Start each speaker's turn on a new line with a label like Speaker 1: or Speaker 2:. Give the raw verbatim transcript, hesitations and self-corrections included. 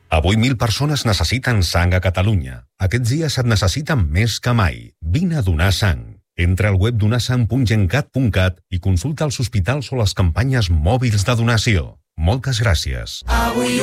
Speaker 1: Avui mil persones necessiten sang a Catalunya. Aquests dies et necessiten més que mai. Vine a donar sang. Entra al web donar sang punt gencat punt cat i consulta els hospitals o les campanyes mòbils de donació. Moltes gràcies.